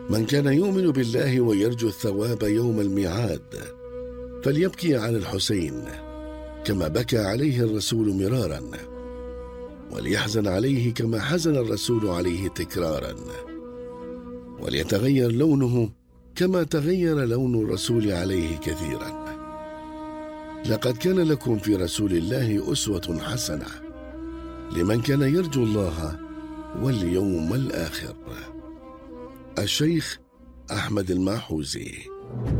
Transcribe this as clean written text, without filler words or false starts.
من كان يؤمن بالله ويرجو الثواب يوم الميعاد فليبكي عن الحسين كما بكى عليه الرسول مرارا، وليحزن عليه كما حزن الرسول عليه تكرارا، وليتغير لونه كما تغير لون الرسول عليه كثيرا. لقد كان لكم في رسول الله أسوة حسنة لمن كان يرجو الله واليوم الآخر. الشيخ أحمد الماحوزي.